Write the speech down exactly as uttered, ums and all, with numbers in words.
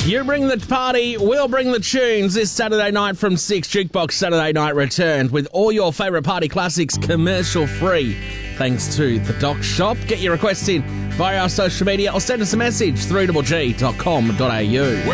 You bring the party, we'll bring the tunes. This Saturday night from six, Jukebox Saturday Night returned with all your favourite party classics commercial free. Thanks to The Doc Shop. Get your requests in via our social media or send us a message, three g g dot com dot a u.